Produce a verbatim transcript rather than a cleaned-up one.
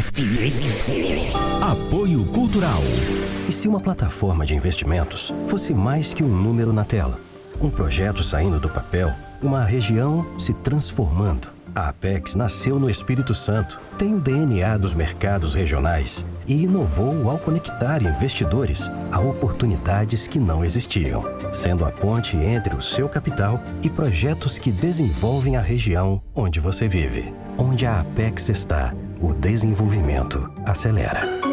F M C. Apoio Cultural. E se uma plataforma de investimentos fosse mais que um número na tela? Um projeto saindo do papel, uma região se transformando. A Apex nasceu no Espírito Santo, tem o D N A dos mercados regionais e inovou ao conectar investidores a oportunidades que não existiam, sendo a ponte entre o seu capital e projetos que desenvolvem a região onde você vive. Onde a Apex está, o desenvolvimento acelera.